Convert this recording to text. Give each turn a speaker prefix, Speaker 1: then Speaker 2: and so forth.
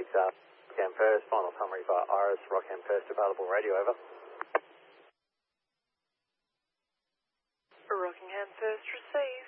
Speaker 1: Rockham First, final summary for Iris, Rockham First, available radio, over.
Speaker 2: Rockingham First received.